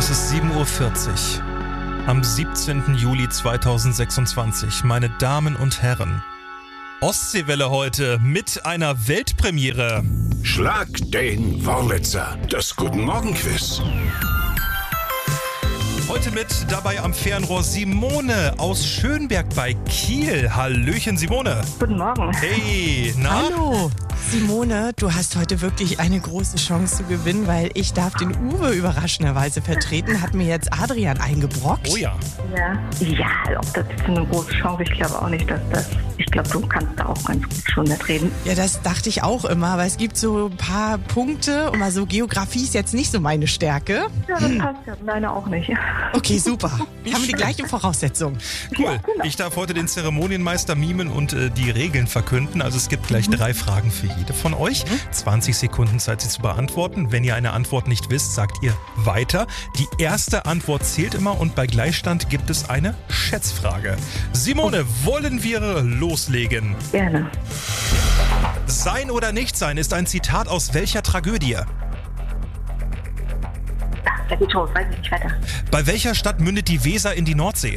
Es ist 7:40 Uhr am 17. Juli 2026. Meine Damen und Herren, Ostseewelle heute mit einer Weltpremiere. Schlag den Wurlitzer, das Guten Morgen Quiz. Heute mit dabei am Fernrohr Simone aus Schönberg bei Kiel. Hallöchen Simone. Guten Morgen. Hey, na? Hallo, Simone, du hast heute wirklich eine große Chance zu gewinnen, weil ich darf den Uwe überraschenderweise vertreten. Hat mir jetzt Adrian eingebrockt. Oh ja. Ja, ob das jetzt eine große Chance, ich glaube auch nicht, dass das... Ich glaube, du kannst da auch ganz gut schon mitreden. Ja, das dachte ich auch immer, aber es gibt so ein paar Punkte und mal so Geografie ist jetzt nicht so meine Stärke. Ja, das passt ja, deine auch nicht. Okay, super. Haben wir die gleichen Voraussetzungen. Cool. Ja, genau. Ich darf heute den Zeremonienmeister mimen und die Regeln verkünden. Also es gibt gleich 3 Fragen für jede von euch. 20 Sekunden Zeit, sie zu beantworten. Wenn ihr eine Antwort nicht wisst, sagt ihr weiter. Die erste Antwort zählt immer und bei Gleichstand gibt es eine Schätzfrage. Simone, wollen wir loslegen? Gerne. Sein oder nicht sein ist ein Zitat aus welcher Tragödie? Ja, geht los, weiß ich nicht weiter. Bei welcher Stadt mündet die Weser in die Nordsee?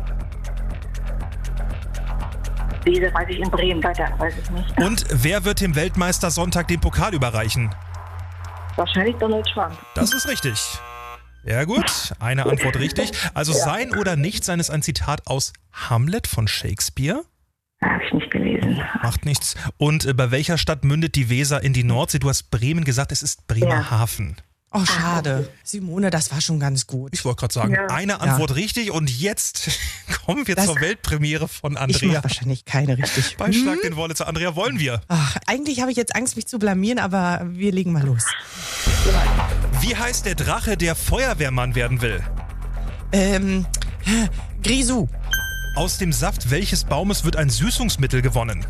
Diese weiß ich in Bremen, weiter weiß ich nicht. Und wer wird dem Weltmeister Sonntag den Pokal überreichen? Wahrscheinlich Donald Trump. Das ist richtig. Ja gut, eine Antwort richtig. Also sein oder nicht sein ist ein Zitat aus Hamlet von Shakespeare. Habe ich nicht gelesen. Macht nichts. Und bei welcher Stadt mündet die Weser in die Nordsee? Du hast Bremen gesagt, es ist Bremerhaven. Oh, schade. Simone, das war schon ganz gut. Ich wollte gerade sagen, Ja. eine Antwort richtig und jetzt kommen wir Das- zur Weltpremiere von Ich Andrea. mache wahrscheinlich keine richtig. Bei Schlag den Wurlitzer. Andrea, wollen wir? Ach, eigentlich habe ich jetzt Angst, mich zu blamieren, aber wir legen mal los. Wie heißt der Drache, der Feuerwehrmann werden will? Grisou. Aus dem Saft welches Baumes wird ein Süßungsmittel gewonnen?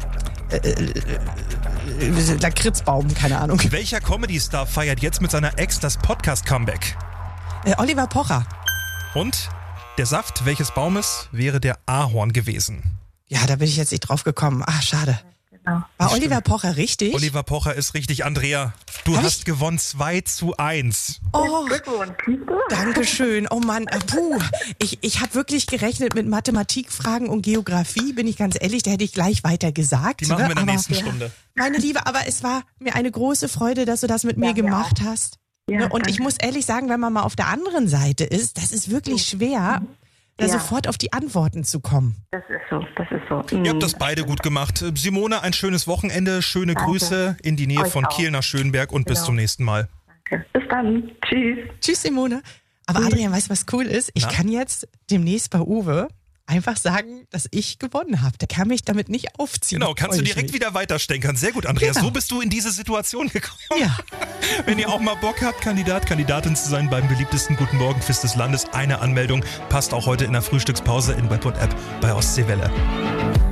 Lakritzbaum, keine Ahnung. Welcher Comedy-Star feiert jetzt mit seiner Ex das Podcast-Comeback? Oliver Pocher. Und der Saft welches Baumes wäre der Ahorn gewesen? Ja, da bin ich jetzt nicht drauf gekommen. Ach, schade. Genau. War Oliver Pocher richtig? Oliver Pocher ist richtig. Andrea, du Hab hast gewonnen 2:1. Oh, Glückwunsch, siehst du? Dankeschön. Oh Mann, puh. Ich habe wirklich gerechnet mit Mathematikfragen und Geografie, bin ich ganz ehrlich, da hätte ich gleich weiter gesagt. Die machen wir in der Aber, nächsten Stunde. Meine Liebe, aber es war mir eine große Freude, dass du das mit mir mir gemacht hast. Ja, Ne, und ich danke. muss ehrlich sagen, wenn man mal auf der anderen Seite ist, das ist wirklich schwer, da Ja. sofort auf die Antworten zu kommen. Das ist so, das ist so. Ihr habt das beide gut gemacht. Simone, ein schönes Wochenende, schöne Danke. Grüße in die Nähe Euch von auch. Kiel nach Schönberg und bis Genau. zum nächsten Mal. Danke. Bis dann. Tschüss. Tschüss, Simone. Aber Adrian, weißt du, was cool ist? Ich Na? kann jetzt demnächst bei Uwe einfach sagen, dass ich gewonnen habe. Der kann mich damit nicht aufziehen. Genau, kannst du Freu ich direkt mich. wieder weiterstenkern. Sehr gut, Andreas. Genau. So bist du in diese Situation gekommen. Ja. Wenn ihr auch mal Bock habt, Kandidatin zu sein beim beliebtesten Guten Morgen Quiz des Landes, eine Anmeldung passt auch heute in der Frühstückspause in Web und App bei Ostseewelle.